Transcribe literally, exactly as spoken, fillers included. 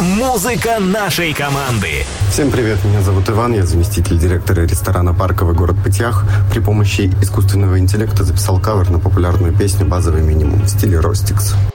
Музыка нашей команды. Всем привет, меня зовут Иван, я заместитель директора ресторана «Парковый», город Пытьях. При помощи искусственного интеллекта записал кавер на популярную песню «Базовый минимум» в стиле Ростикс.